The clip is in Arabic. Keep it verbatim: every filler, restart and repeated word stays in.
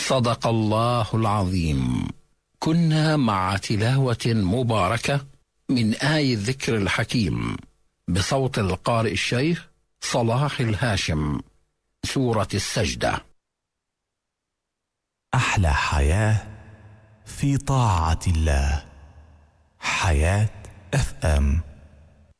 صدق الله العظيم. كنا مع تلاوة مباركة من آي الذكر الحكيم بصوت القارئ الشيخ صلاح الهاشم، سورة السجدة. أحلى حياة في طاعة الله. حياة اف ام.